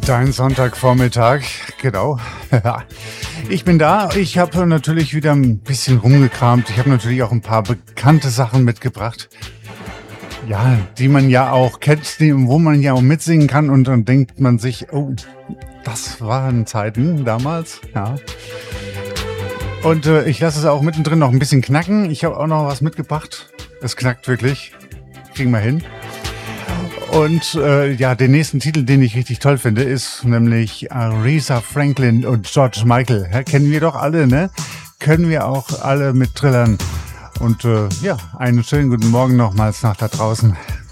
Dein Sonntagvormittag, genau. Ich bin da. Ich habe natürlich wieder ein bisschen rumgekramt. Ich habe natürlich auch ein paar bekannte Sachen mitgebracht. Ja, die man ja auch kennt, wo man ja auch mitsingen kann und dann denkt man sich, oh, das waren Zeiten damals. Ja. Und ich lasse es auch mittendrin noch ein bisschen knacken. Ich habe auch noch was mitgebracht. Es knackt wirklich. Kriegen wir hin. Und ja, den nächsten Titel, den ich richtig toll finde, ist nämlich Aretha Franklin und George Michael. Ja, kennen wir doch alle, ne? Können wir auch alle mit trillern. Und ja, einen schönen guten Morgen nochmals nach da draußen.